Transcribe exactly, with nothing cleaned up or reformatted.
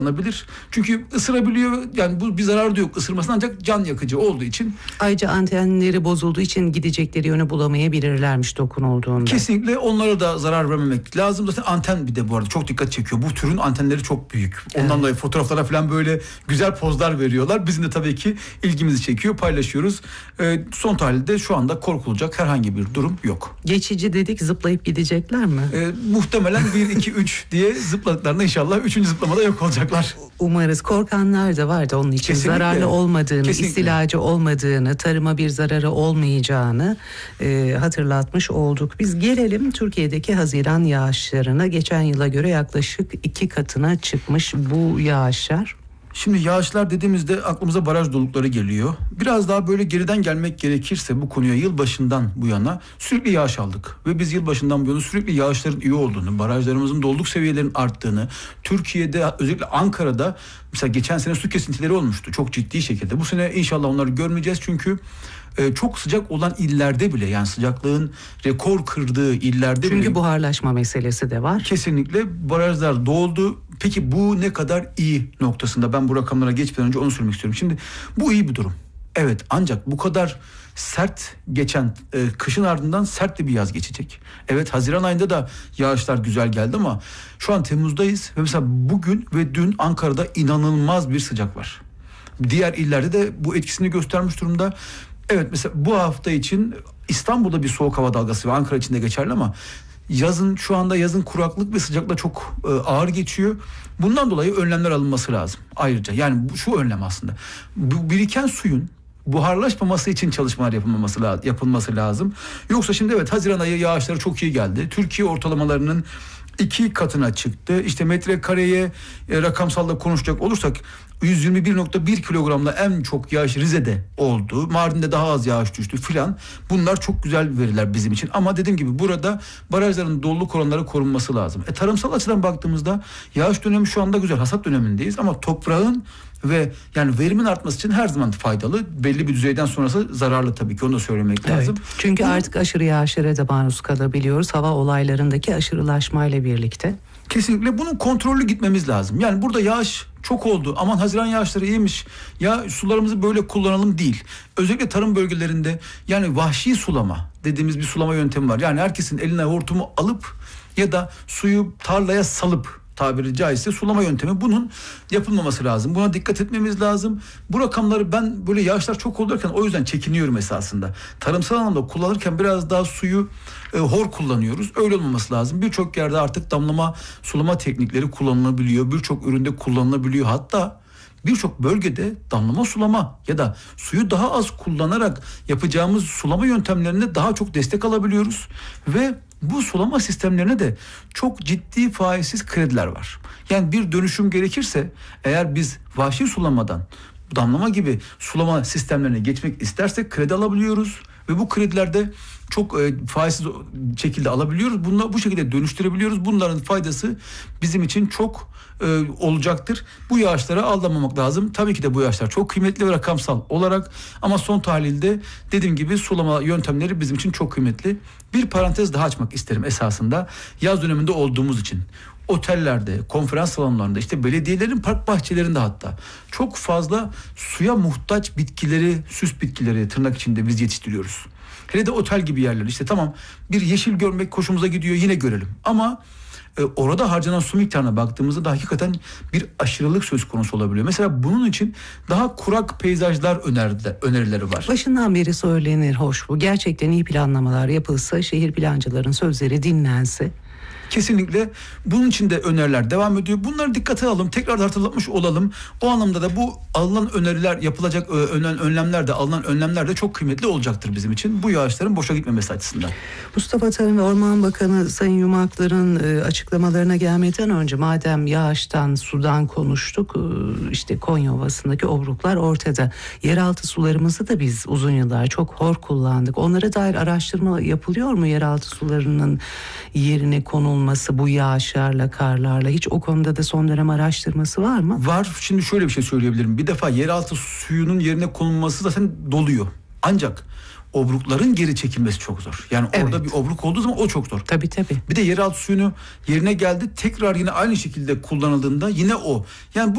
Olabilir. Çünkü ısırabiliyor. Yani bu bir zararı da yok. Isırması ancak can yakıcı olduğu için. Ayrıca antenleri bozulduğu için gidecekleri yönü bulamayabilirlermiş dokunulduğunda. Kesinlikle onlara da zarar vermemek lazım. Zaten anten bir de bu arada çok dikkat çekiyor. Bu türün antenleri çok büyük. Ondan evet. dolayı fotoğraflara falan böyle güzel pozlar veriyorlar. Bizim de tabii ki ilgimizi çekiyor. Paylaşıyoruz. Ee, son tahlilde şu anda korkulacak herhangi bir durum yok. Geçici dedik, zıplayıp gidecekler mi? Ee, muhtemelen bir, iki, üç diye zıpladıklarında inşallah üçüncü zıplamada yok olacaklar. Umarız. Korkanlar da var da onun için kesinlikle zararlı olmadığını, kesinlikle istilacı olmadığını, tarıma bir zararı olmayacağını e, hatırlatmış olduk. Biz gelelim Türkiye'deki Haziran yağışlarına. Geçen yıla göre yaklaşık iki katına çıkmış bu yağışlar. Şimdi yağışlar dediğimizde aklımıza baraj dolulukları geliyor. Biraz daha böyle geriden gelmek gerekirse bu konuya yılbaşından bu yana sürekli yağış aldık. Ve biz yılbaşından bu yana sürekli yağışların iyi olduğunu, barajlarımızın doluluk seviyelerinin arttığını, Türkiye'de özellikle Ankara'da mesela geçen sene su kesintileri olmuştu çok ciddi şekilde. Bu sene inşallah onları görmeyeceğiz çünkü Ee, çok sıcak olan illerde bile, yani sıcaklığın rekor kırdığı illerde Çünkü bile. Çünkü buharlaşma meselesi de var. Kesinlikle barajlar doldu. Peki bu ne kadar iyi noktasında, ben bu rakamlara geçmeden önce onu söylemek istiyorum. Şimdi bu iyi bir durum. Evet, ancak bu kadar sert geçen e, kışın ardından sert de bir yaz geçecek. Evet, Haziran ayında da yağışlar güzel geldi ama şu an Temmuz'dayız ve mesela bugün ve dün Ankara'da inanılmaz bir sıcak var. Diğer illerde de bu etkisini göstermiş durumda. Evet, mesela bu hafta için İstanbul'da bir soğuk hava dalgası ve Ankara için de geçerli ama yazın şu anda yazın kuraklık ve sıcaklık çok e, ağır geçiyor. Bundan dolayı önlemler alınması lazım ayrıca. Yani bu, şu önlem aslında. Bu biriken suyun buharlaşmaması için çalışmalar yapılması lazım, yapılması lazım. Yoksa şimdi evet, Haziran ayı yağışları çok iyi geldi. Türkiye ortalamalarının iki katına çıktı. İşte metrekareye e, rakamsalla konuşacak olursak yüz yirmi bir nokta bir kilogramla en çok yağış Rize'de oldu. Mardin'de daha az yağış düştü filan. Bunlar çok güzel veriler bizim için. Ama dediğim gibi burada barajların doluluk oranları korunması lazım. E, tarımsal açıdan baktığımızda yağış dönemi şu anda güzel. Hasat dönemindeyiz ama toprağın ve yani verimin artması için her zaman faydalı. Belli bir düzeyden sonrası zararlı tabii ki, onu da söylemek evet. lazım. Çünkü Bunu, artık aşırı yağışlara da maruz kalabiliyoruz. Hava olaylarındaki aşırılaşmayla birlikte. Kesinlikle bunun kontrollü gitmemiz lazım. Yani burada yağış çok oldu, aman Haziran yağışları iyiymiş, ya sularımızı böyle kullanalım değil. Özellikle tarım bölgelerinde yani vahşi sulama dediğimiz bir sulama yöntemi var. Yani herkesin eline hortumu alıp ya da suyu tarlaya salıp, tabiri caizse sulama yöntemi, bunun yapılmaması lazım. Buna dikkat etmemiz lazım. Bu rakamları ben böyle yağışlar çok olurken o yüzden çekiniyorum esasında. Tarımsal anlamda kullanırken biraz daha suyu e, hor kullanıyoruz. Öyle olmaması lazım. Birçok yerde artık damlama sulama teknikleri kullanılabiliyor. Birçok üründe kullanılabiliyor. Hatta birçok bölgede damlama sulama ya da suyu daha az kullanarak yapacağımız sulama yöntemlerine daha çok destek alabiliyoruz ve bu sulama sistemlerine de çok ciddi faizsiz krediler var. Yani bir dönüşüm gerekirse eğer biz vahşi sulamadan damlama gibi sulama sistemlerine geçmek istersek kredi alabiliyoruz ve bu kredilerde çok e, faizsiz şekilde alabiliyoruz. Bunları bu şekilde dönüştürebiliyoruz. Bunların faydası bizim için çok e, olacaktır. Bu yağışlara aldanmamak lazım. Tabii ki de bu yağışlar çok kıymetli ve rakamsal olarak, ama son tahlilde dediğim gibi sulama yöntemleri bizim için çok kıymetli. Bir parantez daha açmak isterim esasında. Yaz döneminde olduğumuz için otellerde, konferans salonlarında, işte belediyelerin park bahçelerinde hatta çok fazla suya muhtaç bitkileri, süs bitkileri tırnak içinde biz yetiştiriyoruz. Hele de otel gibi yerler, işte tamam bir yeşil görmek hoşumuza gidiyor, yine görelim. Ama e, orada harcanan su miktarına baktığımızda da hakikaten bir aşırılık söz konusu olabiliyor. Mesela bunun için daha kurak peyzajlar önerdiler, önerileri var. Başından beri söylenir, hoş bu. Gerçekten iyi planlamalar yapılsa, şehir plancıların sözleri dinlense. Kesinlikle bunun için de öneriler devam ediyor. Bunları dikkate alalım. Tekrar hatırlatmış olalım. O anlamda da bu alınan öneriler, yapılacak önlemler de, alınan önlemler de çok kıymetli olacaktır bizim için. Bu yağışların boşa gitmemesi açısından. Mustafa Tarım ve Orman Bakanı Sayın Yumaklar'ın açıklamalarına gelmeden önce, madem yağıştan, sudan konuştuk, işte Konya Ovası'ndaki obruklar ortada. Yeraltı sularımızı da biz uzun yıllar çok hor kullandık. Onlara dair araştırma yapılıyor mu? Yeraltı sularının yerine konulması bu yağışlarla, karlarla, hiç o konuda da son dönem araştırması var mı? Var. Şimdi şöyle bir şey söyleyebilirim. Bir defa yeraltı suyunun yerine konulması zaten doluyor. Ancak obrukların geri çekilmesi çok zor. Yani evet. Orada bir obruk olduğu zaman o çok zor. Tabii tabii. Bir de yeraltı suyunu yerine geldi, tekrar yine aynı şekilde kullanıldığında yine o. Yani bu